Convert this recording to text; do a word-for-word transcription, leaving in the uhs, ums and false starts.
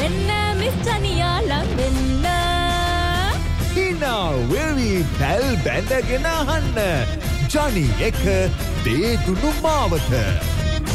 එන්න මිස් ජනියා ලං වෙන්න. හිනා වෙවි පැල් බැඳගෙන අහන්න. ජනි එක දේදුණු මාවත.